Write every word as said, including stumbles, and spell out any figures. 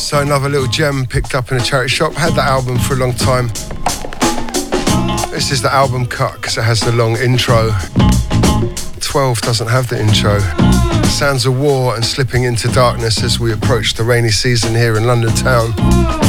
So another little gem picked up in a charity shop. Had that album for a long time. This is the album cut because it has the long intro. twelve doesn't have the intro. Sounds of war and slipping into darkness as we approach the rainy season here in London town.